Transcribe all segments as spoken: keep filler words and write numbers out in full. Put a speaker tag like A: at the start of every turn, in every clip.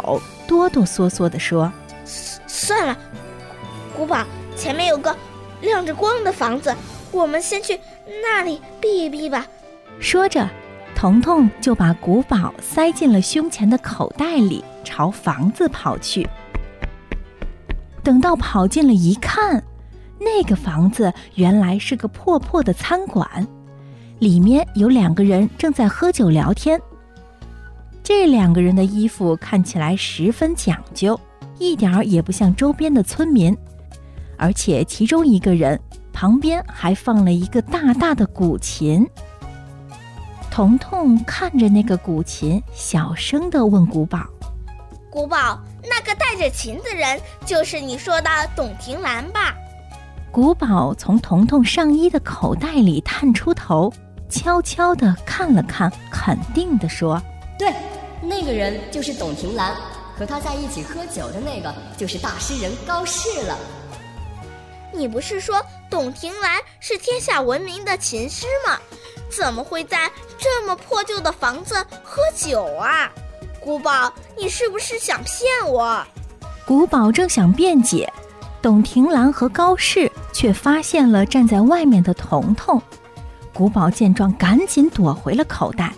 A: 手，哆哆嗦嗦地说：
B: 算了，古堡前面有个亮着光的房子，我们先去那里避一避吧。
A: 说着，彤彤就把古堡塞进了胸前的口袋里，朝房子跑去。等到跑进了一看，那个房子原来是个破破的餐馆，里面有两个人正在喝酒聊天。这两个人的衣服看起来十分讲究，一点儿也不像周边的村民，而且其中一个人旁边还放了一个大大的古琴。彤彤看着那个古琴，小声地问古堡：
B: 古堡，那个带着琴的人就是你说的董庭兰吧？
A: 古堡从彤彤上衣的口袋里探出头，悄悄地看了看，肯定地说：
C: 对，那个人就是董庭兰，和他在一起喝酒的那个就是大诗人高适了。
B: 你不是说董庭兰是天下闻名的琴师吗？怎么会在这么破旧的房子喝酒啊？古堡，你是不是想骗我？
A: 古堡正想辩解，董庭兰和高适却发现了站在外面的彤彤。古堡见状，赶紧躲回了口袋。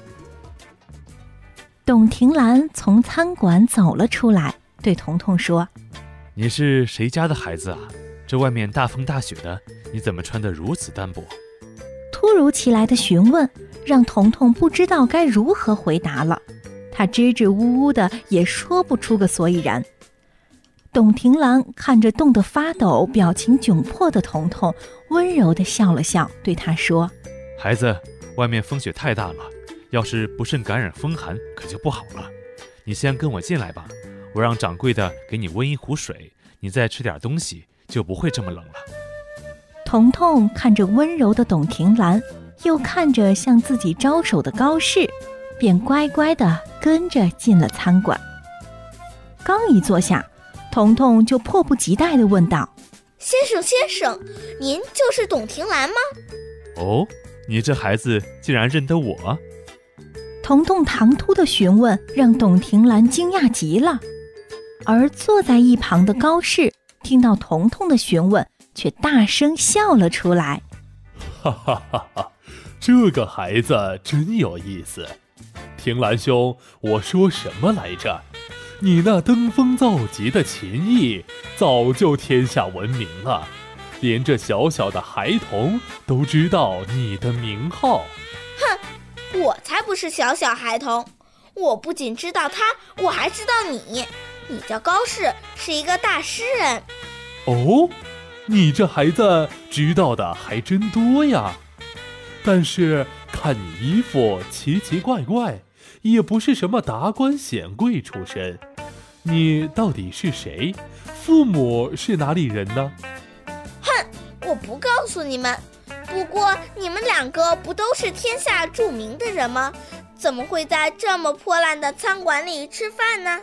A: 董庭兰从餐馆走了出来，对彤彤说：
D: 你是谁家的孩子啊？这外面大风大雪的，你怎么穿得如此单薄？
A: 突如其来的询问让彤彤不知道该如何回答了，他支支吾吾的也说不出个所以然。董庭兰看着冻得发抖、表情窘迫的彤彤，温柔地笑了笑，对他说：
D: 孩子，外面风雪太大了，要是不慎感染风寒可就不好了。你先跟我进来吧，我让掌柜的给你温一壶水，你再吃点东西，就不会这么冷了。
A: 彤彤看着温柔的董庭兰，又看着向自己招手的高适，便乖乖地跟着进了餐馆。刚一坐下，彤彤就迫不及待地问道：
B: 先生先生，您就是董庭兰吗？
D: 哦，你这孩子竟然认得我？
A: 彤彤唐突的询问让董庭兰惊讶极了，而坐在一旁的高适听到彤彤的询问，却大声笑了出来。
E: 哈哈哈哈，这个孩子真有意思。庭兰兄，我说什么来着？你那登峰造极的琴艺早就天下闻名了，连这小小的孩童都知道你的名号。
B: 哼，我才不是小小孩童，我不仅知道他，我还知道你。你叫高适，是一个大诗人。
E: 哦，你这孩子知道的还真多呀。但是看你衣服奇奇怪怪，也不是什么达官显贵出身。你到底是谁？父母是哪里人呢？
B: 哼，我不告诉你们。不过你们两个不都是天下著名的人吗？怎么会在这么破烂的餐馆里吃饭呢？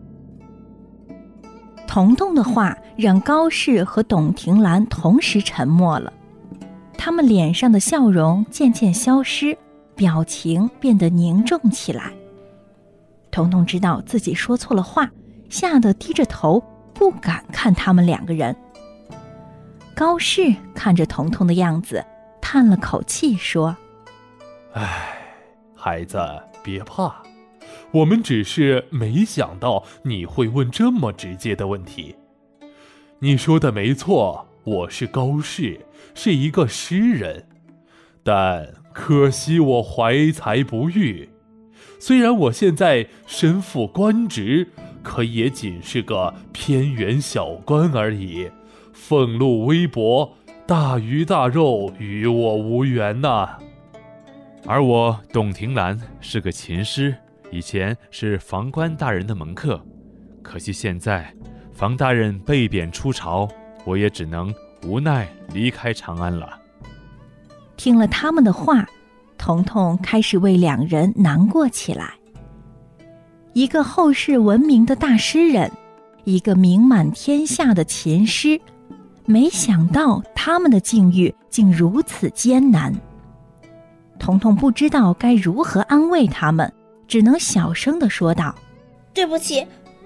A: 彤彤的话让高适和董庭兰同时沉默了，他们脸上的笑容渐渐消失，表情变得凝重起来。彤彤知道自己说错了话，吓得低着头，不敢看他们两个人。高适看着彤彤的样子，叹了口气说：
E: 唉，孩子别怕，我们只是没想到你会问这么直接的问题。你说的没错，我是高适，是一个诗人，但可惜我怀才不遇。虽然我现在身负官职，可也仅是个偏远小官而已，俸禄微薄，大鱼大肉与我无缘呐。
D: 而我董庭兰是个琴师，以前是房官大人的门客，可惜现在房大人被贬出朝，我也只能无奈离开长安了。
A: 听了他们的话，彤彤开始为两人难过起来。一个后世闻名的大诗人，一个名满天下的琴师，没想到他们的境遇竟如此艰难。彤彤不知道该如何安慰他们，只能小声地说道：
B: 对不起，